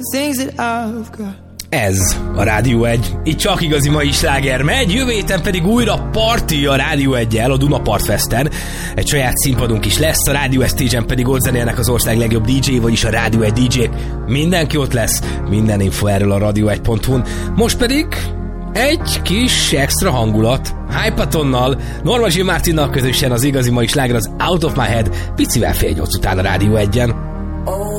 Ez a Rádió 1. Itt csak igazi mai sláger megy, jövő héten pedig újra party a Rádió 1-jel a Dunapart Festen. Egy saját színpadunk is lesz, a Rádió Stage-en pedig ott zenélnek az ország legjobb DJ, vagyis a Rádió 1 DJ. Mindenki ott lesz, minden info erről a radio1.hu-n. Most pedig egy kis extra hangulat. Hypatonnal, Norma Gil Martinnal közösen az igazi mai sláger az Out of My Head, picivel fél 8 után a Rádió 1-en.